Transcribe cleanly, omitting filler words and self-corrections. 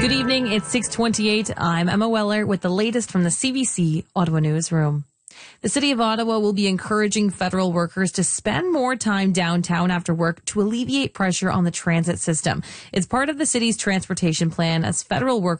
Good evening. It's 6:28. I'm Emma Weller with the latest from the CBC Ottawa Newsroom. The City of Ottawa will be encouraging federal workers to spend more time downtown after work to alleviate pressure on the transit system. It's part of the city's transportation plan as federal workers